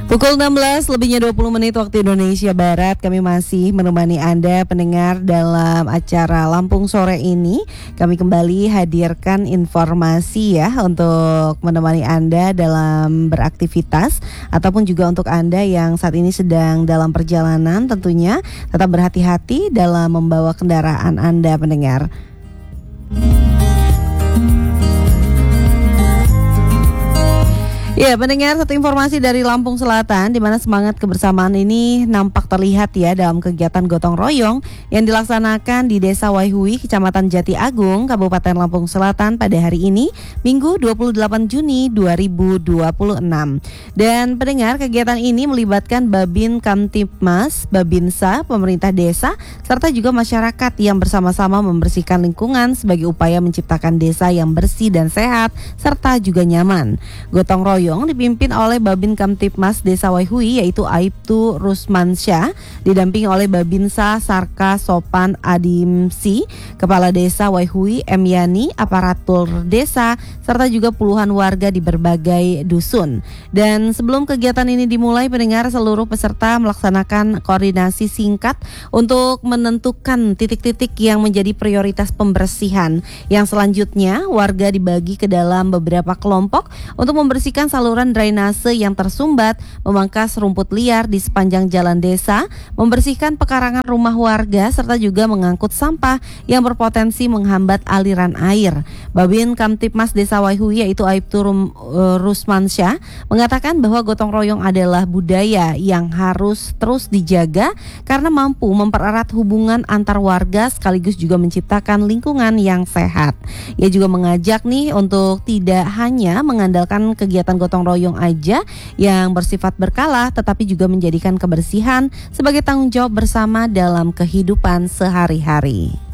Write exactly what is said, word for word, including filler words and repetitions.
Pukul enam belas lebihnya dua puluh menit waktu Indonesia Barat. Kami masih menemani Anda pendengar dalam acara Lampung Sore ini. Kami kembali hadirkan informasi ya untuk menemani Anda dalam beraktivitas, ataupun juga untuk Anda yang saat ini sedang dalam perjalanan, tentunya tetap berhati-hati dalam membawa kendaraan Anda pendengar. Ya, pendengar, satu informasi dari Lampung Selatan di mana semangat kebersamaan ini nampak terlihat ya dalam kegiatan gotong royong yang dilaksanakan di Desa Waihui, Kecamatan Jati Agung, Kabupaten Lampung Selatan pada hari ini, Minggu dua puluh delapan Juni dua ribu dua puluh enam. Dan pendengar, kegiatan ini melibatkan Babin Kamtipmas, Babinsa, pemerintah desa, serta juga masyarakat yang bersama-sama membersihkan lingkungan sebagai upaya menciptakan desa yang bersih dan sehat serta juga nyaman. Gotong royong dipimpin oleh Babin Kamtipmas Desa Waihui yaitu Aibtu Rusmansyah, didampingi oleh Babinsa Sarka Sopan Adimsi, Kepala Desa Waihui M Yani, aparatur desa, serta juga puluhan warga di berbagai dusun. Dan sebelum kegiatan ini dimulai, pendengar, seluruh peserta melaksanakan koordinasi singkat untuk menentukan titik-titik yang menjadi prioritas pembersihan. Yang selanjutnya, warga dibagi ke dalam beberapa kelompok untuk membersihkan saluran drainase yang tersumbat, memangkas rumput liar di sepanjang jalan desa, membersihkan pekarangan rumah warga, serta juga mengangkut sampah yang berpotensi menghambat aliran air. Babin Kamtipmas Desa Waihui yaitu Aibtu Rusmansyah mengatakan bahwa gotong royong adalah budaya yang harus terus dijaga karena mampu mempererat hubungan antar warga sekaligus juga menciptakan lingkungan yang sehat. Ia juga mengajak nih untuk tidak hanya mengandalkan kegiatan gotong royong aja yang bersifat berkala, tetapi juga menjadikan kebersihan sebagai tanggung jawab bersama dalam kehidupan sehari-hari.